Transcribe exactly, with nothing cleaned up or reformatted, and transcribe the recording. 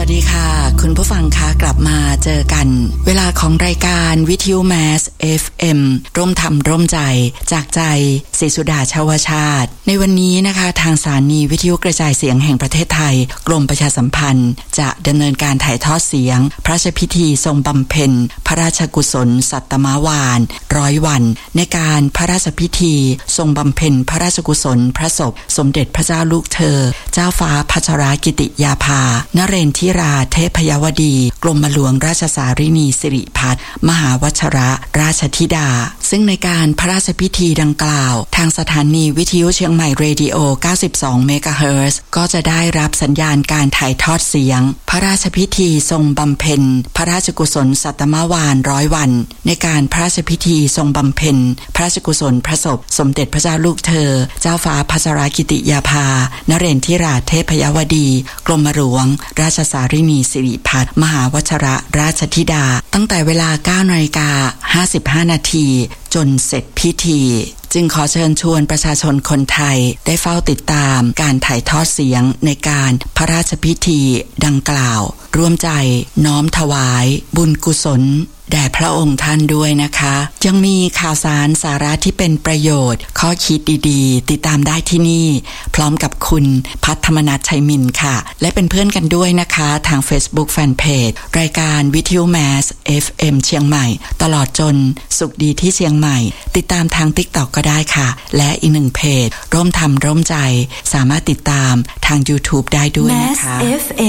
วัสดีค่ะคุณผู้ฟังคะกลับมาเจอกันเวลาของรายการวิทยุแมส เอฟ เอ็ม ร่วมทำร่วมใจจากใจศรีสุดาชวชาติในวันนี้นะคะทางสถานีวิทยุกระจายเสียงแห่งประเทศไทยกรมประชาสัมพันธ์จะดำเนินการถ่ายทอดเสียงพระราชพิธีทรงบำเพ็ญพระราชกุศลสัตมวาฬร้อยวันในการพระราชพิธีทรงบำเพ็ญพระราชกุศลพระศพสมเด็จพระเจ้าลูกเธอเจ้าฟ้าพัชรกิติยาภานเรนทิราเทพยวดีกรมหลวงราชสารินีสิริพัฒน์มหาวชรราชธิดาซึ่งในการพระราชพิธีดังกล่าวทางสถานีวิทยุเชียงใหม่เรดิโอ เก้าสิบสอง เมกะเฮิรตซ์ก็จะได้รับสัญญาณการถ่ายทอดเสียงพระราชพิธีทรงบำเพ็ญพระราชกุศลสัตมวาฬร้อยวันในการพระราชพิธีทรงบำเพ็ญพระราชกุศลพระศพสมเด็จพระเจ้าลูกเธอเจ้าฟ้าพัชรกิติยาภานเรนทิราเทพยวดีกรมหลวงราชสารินีสิริพัฒน์มหาวชรราชธิดาตั้งแต่เวลา เก้านาฬิกาห้าสิบห้านาทีจนเสร็จพิธีจึงขอเชิญชวนประชาชนคนไทยได้เฝ้าติดตามการถ่ายทอดเสียงในการพระราชพิธีดังกล่าวร่วมใจน้อมถวายบุญกุศลแด่พระองค์ท่านด้วยนะคะยังมีข่าวสารสาระที่เป็นประโยชน์ข้อคิดดีๆติดตามได้ที่นี่พร้อมกับคุณพัฒธรรมนัสชัยมินค่ะและเป็นเพื่อนกันด้วยนะคะทาง Facebook Fanpage รายการวิทยุแมส เอฟ เอ็ม เชียงใหม่ตลอดจนสุขดีที่เชียงใหม่ติดตามทาง TikTok ก็ได้ค่ะและอีกหนึ่งเพจร่วมทำร่วมใจสามารถติดตามทาง YouTube ได้ด้วยนะคะ